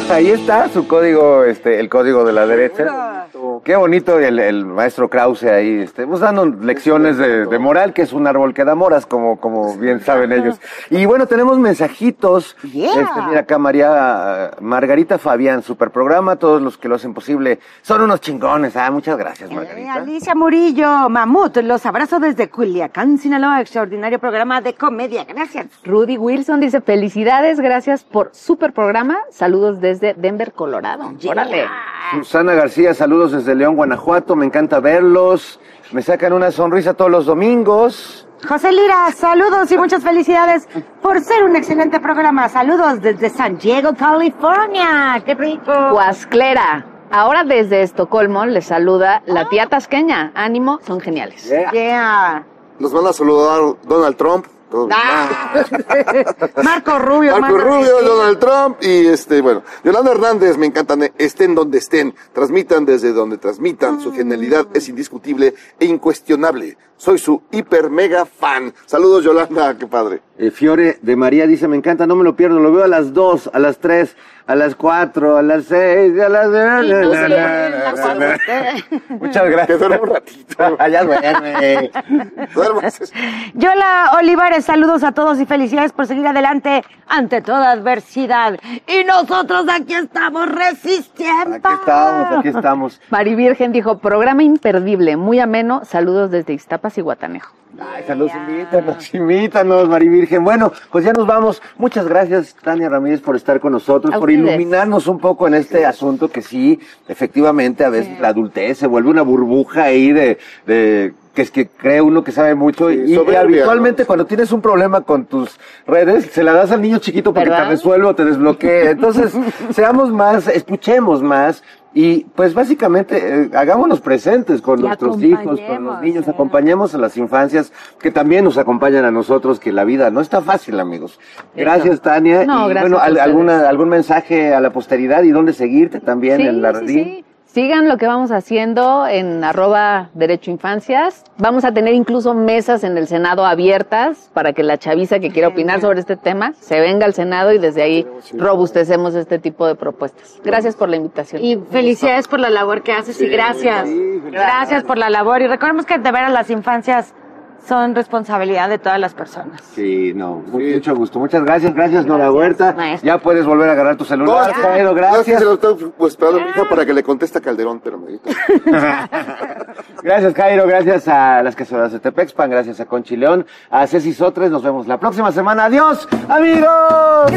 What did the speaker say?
Ahí está su código, el código de la derecha. Qué bonito el maestro Krause ahí, pues dando lecciones de moral, que es un árbol que da moras, como bien saben ellos. Y bueno, tenemos mensajitos. Mira acá Margarita Fabián, super programa, todos los que lo hacen posible son unos chingones. Muchas gracias, Margarita. Alicia Murillo, Mamut, los abrazo desde Culiacán, Sinaloa, extraordinario programa de comedia, gracias. Rudy Wilson dice, felicidades, gracias por super programa, saludos desde Denver, Colorado. Órale. Susana García, saludos desde León, Guanajuato, me encanta verlos, me sacan una sonrisa todos los domingos. José Lira, saludos y muchas felicidades por ser un excelente programa. Saludos desde San Diego, California. ¡Qué rico! Huasclera, ahora desde Estocolmo les saluda la tía Tasqueña. Ánimo, son geniales. Yeah. Nos van a saludar Donald Trump. Marco Rubio, Donald Trump y bueno, Yolanda Hernández, me encantan, estén donde estén, transmitan desde donde transmitan, su genialidad es indiscutible e incuestionable. Soy su hiper mega fan. Saludos, Yolanda, qué padre. Fiore de María dice, me encanta, no me lo pierdo, lo veo a las 2, a las 3, a las 4, a las 6, a las... Muchas gracias. Que duerme un ratito. Ya duerme. Yola Olivares, saludos a todos y felicidades por seguir adelante ante toda adversidad. Y nosotros aquí estamos resistiendo. Aquí estamos. Mari Virgen dijo, programa imperdible, muy ameno, saludos desde Iztapas y Guatanejo. Ay, saludos, invítanos, Mari Virgen. Bueno, pues ya nos vamos. Muchas gracias, Tania Ramírez, por estar con nosotros, por iluminarnos un poco en este asunto que sí, efectivamente, a veces la adultez se vuelve una burbuja ahí de que es que cree uno que sabe mucho y habitualmente cuando tienes un problema con tus redes, se la das al niño chiquito para que te resuelva o te desbloquee. Entonces, seamos más, escuchemos más y pues básicamente hagámonos presentes con nuestros hijos, con los niños, acompañemos a las infancias que también nos acompañan a nosotros, que la vida no está fácil, amigos. Gracias, Tania. No, y gracias bueno, algún mensaje a la posteridad y dónde seguirte también en la red. Sí. Sigan lo que vamos haciendo en @derechoinfancias. Vamos a tener incluso mesas en el Senado abiertas para que la chaviza que quiera opinar sobre este tema se venga al Senado y desde ahí robustecemos este tipo de propuestas. Gracias por la invitación. Y felicidades por la labor que haces y gracias. Gracias por la labor. Y recordemos que de veras las infancias son responsabilidad de todas las personas. Sí, mucho gusto. Muchas gracias, Nora Huerta. Maestro. Ya puedes volver a agarrar tu celular. Jairo, gracias. Se lo estoy esperando a mi hija para que le conteste a Calderón, pero me dijo. Gracias, Jairo. Gracias a las caseras de Tepexpan. Gracias a Conchi León. A Ceci Sotres. Nos vemos la próxima semana. ¡Adiós, amigos!